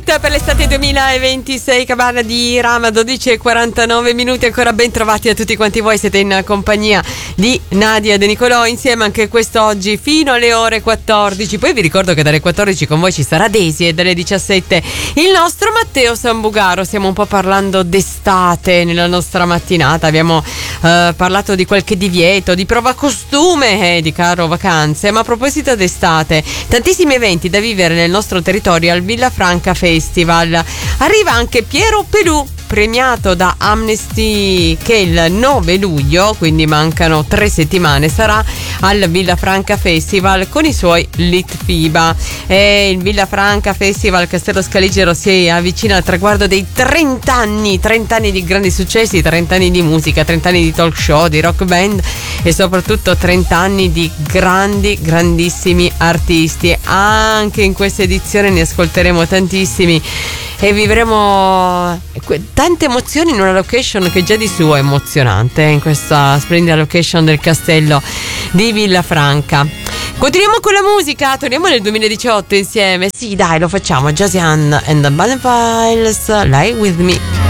hit per l'estate 2026, Cabana di Rama, 12:49 minuti. Ancora ben trovati a tutti quanti voi, siete in compagnia di Nadia De Nicolò, insieme anche quest'oggi fino alle ore 14. Poi vi ricordo che dalle 14 con voi ci sarà Daisy e dalle 17 il nostro Matteo Sambugaro. Stiamo un po' parlando d'estate nella nostra mattinata, abbiamo parlato di qualche divieto, di prova costume, di caro vacanze. Ma a proposito d'estate, tantissimi eventi da vivere nel nostro territorio al Villafranca Festival. Arriva anche Piero Pelù, premiato da Amnesty, che il 9 luglio, quindi mancano 3 settimane, sarà al Villafranca Festival con i suoi Litfiba. E il Villafranca Festival Castello Scaligero si avvicina al traguardo dei 30 anni di grandi successi, 30 anni di musica, 30 anni di talk show, di rock band e soprattutto 30 anni di grandissimi artisti. Anche in questa edizione ne ascolteremo tantissimi e vivremo tante emozioni in una location che già di suo è emozionante, in questa splendida location del castello di Villafranca. Continuiamo con la musica, torniamo nel 2018 insieme. Sì, dai, lo facciamo. Josiane and the Band Files, Lie With Me.